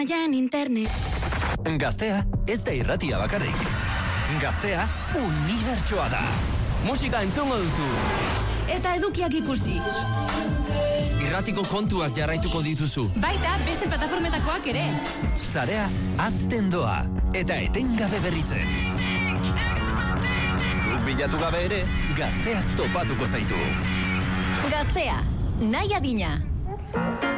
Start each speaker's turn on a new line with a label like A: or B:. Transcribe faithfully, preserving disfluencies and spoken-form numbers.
A: internet.
B: Gaztea ez da irratia bakarrik. Gaztea unibertsoa da.
C: Musika entzungo duzu.
A: Eta edukiak ikusi.
C: Irratiko kontuak jarraituko dituzu.
A: Baita beste plataformetakoak ere.
B: Sarea azten doa eta etengabe berritzen. Zuk bilatu gabe ere, Gazteak topatuko zaitu.
A: Gaztea, nahi adina.